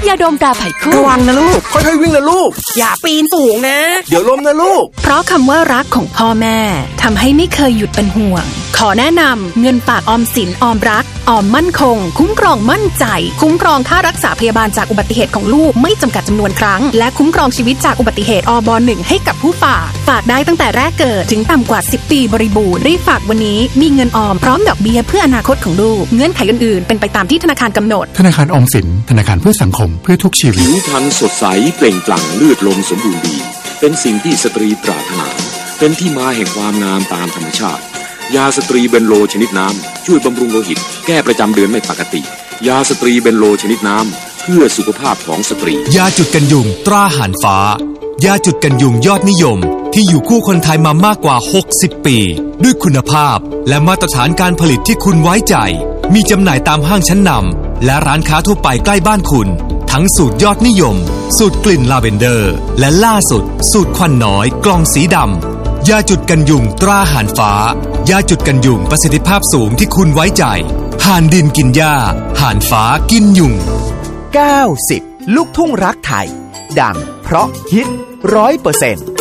ยาดมตราไผ่คู่ระวังนะลูกค่อยๆวิ่งนะลูกอย่าปีนสูงนะเดี๋ยวล้มนะลูกเพราะคำว่ารักของพ่อแม่ทำให้ไม่เคยหยุดเป็นห่วงขอแนะนำเงินฝากออมสินออมรักออมมั่นคงคุ้มครองมั่นใจคุ้มครองค่ารักษาพยาบาลจากอุบัติเหตุของลูกไม่จำกัดจำนวนครั้งและคุ้มครองชีวิตจากอุบัติเหตุอบ.1 ให้กับผู้ฝากได้ตั้งแต่แรกเกิดถึงต่ำกว่า10 ปีบริบูรณ์รีบฝากวันนี้มีเงินออมพร้อมดอกเบี้ยเพื่ออนาคตของลูกเงื่อนไขอื่นๆเป็นไปตามที่ธนาคารกำหนดธนาคารออมสินธนาคารเพื่อสังคมเพื่อทุกชีวิตผิวพรรณสดใสเปล่งปลั่งเลือดลมสมบูรณ์ดีเป็นสิ่งที่สตรีปรารถนาเป็นที่มาแห่งความงามตามธรรมชาติยาสตรีเบนโลชนิดน้ำช่วยบำรุงโลหิตแก้ประจำเดือนไม่ปกติยาสตรีเบนโลชนิดน้ำเพื่อสุขภาพของสตรียาจุดกันยุงตราหานฟ้ายาจุดกันยุงยอดนิยมที่อยู่คู่คนไทยมามากกว่า60 ปีด้วยคุณภาพและมาตรฐานการผลิตที่คุณไว้ใจมีจำหน่ายตามห้างชั้นนำและร้านค้าทั่วไปใกล้บ้านคุณทั้งสูตรยอดนิยมสูตรกลิ่นลาเวนเดอร์และล่าสุดสูตรควันน้อยกล่องสีดำยาจุดกันยุงตราหานฟ้ายาจุดกันยุงประสิทธิภาพสูงที่คุณไว้ใจห่านดินกินหญ้าห่านฟ้ากินยุง 90ลูกทุ่งรักไทยดังเพราะฮิต 100%